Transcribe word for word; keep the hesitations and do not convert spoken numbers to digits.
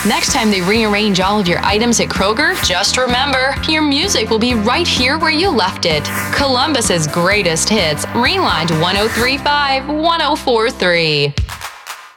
Next time they rearrange all of your items at Kroger, just remember, your music will be right here where you left it. Columbus's greatest hits, Rewind one oh three point five, one oh four point three.